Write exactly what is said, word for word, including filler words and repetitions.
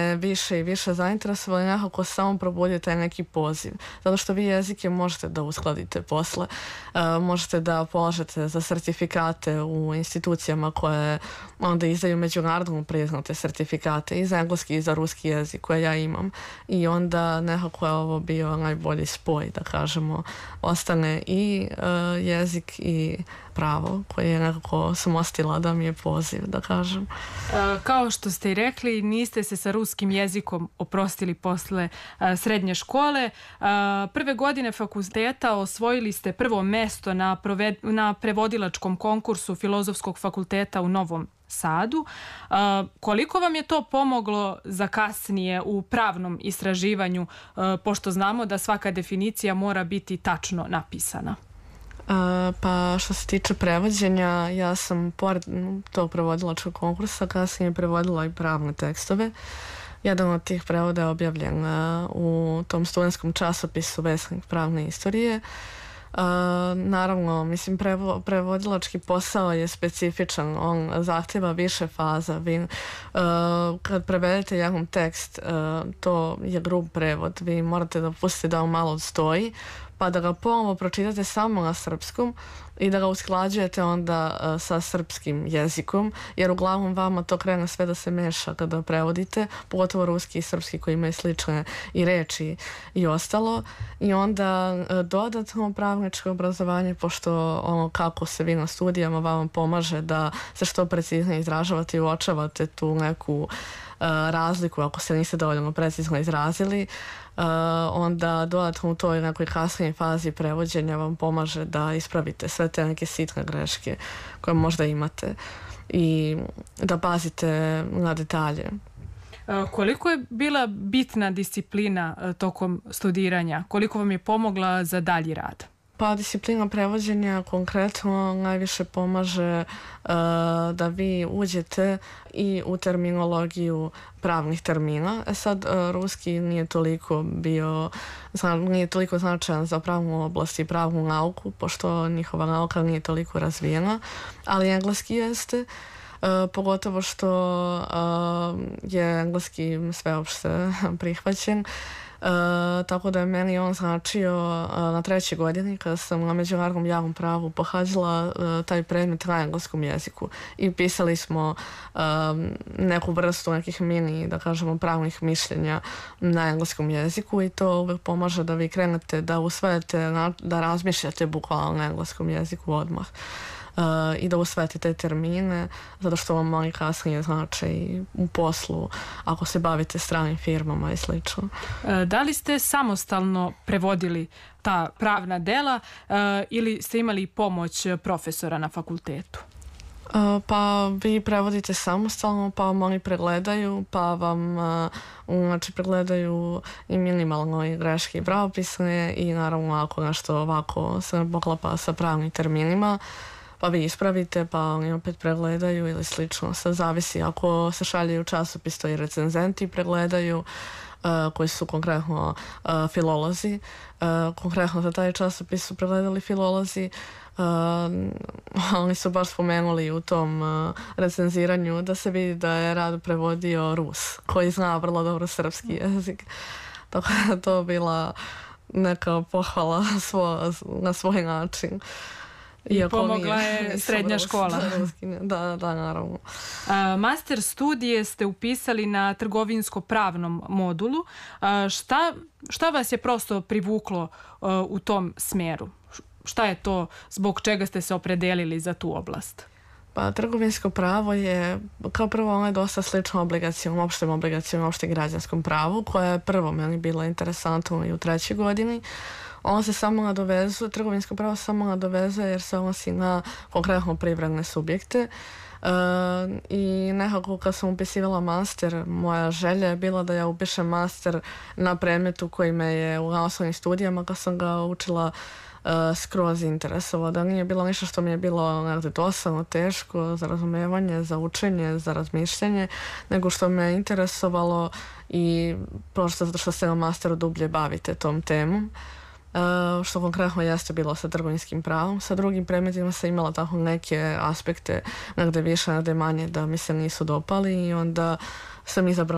me više i više zainteresovalo i nekako samo probudio taj neki poziv. Zato što vi jezike možete da uskladite posle, uh, možete da polažete za sertifikate u institucijama koje onda izdaju međunarodno priznate sertifikate i za engleski i za ruski jezik koje ja imam. I onda nekako je ovo bio najbolji spoj, da kažemo, ostane i uh, jezik i pravo koje je nekako sam ostila da mi je poziv, da kažem. Uh, kao što ste i rekli, niste se sa ruskim jezikom oprostili posle uh, srednje škole. Uh, prve godine fakulteta osvojili ste prvo mesto na, proved, na prevodilačkom konkursu Filozofskog fakulteta u Novom Sadu. Uh, koliko vam je to pomoglo za kasnije u pravnom istraživanju, uh, pošto znamo da svaka definicija mora biti tačno napisana? Uh, pa što se tiče prevođenja, ja sam pored tog prevodilačkog konkursa kasnije prevodila i pravne tekstove. Jedan od tih prevoda je objavljen uh, u tom studentskom časopisu Vesnik pravne istorije. Uh, naravno, mislim, prevo, prevodilački posao je specifičan, on zahtjeva više faza. Vi, uh, kad prevedete jedan tekst, uh, to je grub prevod, vi morate da pustite da on malo odstoji, pa da ga ponovo pročitate samo na srpskom i da ga usklađujete onda uh, sa srpskim jezikom, jer uglavnom vama to krene sve da se meša kada prevodite, pogotovo ruski i srpski koji imaju slične i reči i ostalo. I onda uh, dodatno pravničko obrazovanje, pošto ono kako se vi na studijama vama pomaže da se što preciznije izražavate i uočavate tu neku uh, razliku ako se niste dovoljno precizno izrazili. Uh, onda dodatno u toj nekoj kasnijoj fazi prevođenja vam pomaže da ispravite sve te neke sitne greške koje možda imate i da pazite na detalje. Uh, koliko je bila bitna disciplina uh, tokom studiranja? Koliko vam je pomogla za dalji rad? Pa disciplina prevođenja konkretno najviše pomaže uh, da vi uđete i u terminologiju pravnih termina. E sad, uh, ruski nije toliko bio, zna, nije toliko značajan za pravnu oblast i pravnu nauku, pošto njihova nauka nije toliko razvijena, ali engleski jeste. Uh, pogotovo što uh, je engleski sveopšte prihvaćen. Uh, tako da je meni on značio uh, na trećoj godini kada sam na međunarodnom javnom pravu pohađala uh, taj predmet na engleskom jeziku i pisali smo uh, neku vrstu nekih mini, da kažemo, pravnih mišljenja na engleskom jeziku i to uvek pomaže da vi krenete da usvajate, da razmišljate bukvalno na engleskom jeziku odmah. Uh, i da usvajate te termine, zato što vam oni kasnije znače i u poslu ako se bavite stranim firmama i slično. Uh, da li ste samostalno prevodili ta pravna dela uh, ili ste imali pomoć profesora na fakultetu? Uh, pa vi prevodite samostalno, pa vam oni pregledaju, pa vam uh, znači pregledaju i minimalno i greške i pravopisne i naravno ako nešto ovako se ne poklapa sa pravnim terminima, pa vi ispravite, pa oni opet pregledaju ili slično. Sad zavisi, ako se šalju časopis, to i recenzenti pregledaju, uh, koji su konkretno uh, filolozi. Uh, konkretno za taj časopis su pregledali filolozi. Uh, oni su baš spomenuli u tom uh, recenziranju da se vidi da je rad prevodio Rus, koji zna vrlo dobro srpski jezik. Tako da je to bila neka pohvala svo, na svoj način. I pomogla je srednja škola. Da, da, naravno. A, master studije ste upisali na trgovinsko-pravnom modulu. A, šta, šta vas je prosto privuklo a, u tom smjeru? Šta je to zbog čega ste se opredelili za tu oblast? Pa trgovinsko pravo je, kao prvo, ono je dosta slično obligacijom, opštem obligacijom, opštem građanskom pravu, koja je prvo meni bila interesantno i u trećoj godini. On se samo nadovezuje, trgovinsko pravo samo nadovezuje jer se odnosi na konkretno privredne subjekte. Uh, i nekako kad sam upisivala master, moja želja je bila da ja upišem master na predmetu koji me je u osnovnim studijama kad sam ga učila uh, skroz interesovao, da nije bilo ništa što mi je bilo nekde dosadno, teško za razumevanje, za učenje, za razmišljanje, nego što me interesovalo i prosto zato što se na masteru dublje bavite tom temom. Uh, što konkretno jeste bilo sa trgovinskim pravom. Sa drugim predmetima sam imala tako neke aspekte, negde više, negde manje, da mi se nisu dopali i onda sam izabrala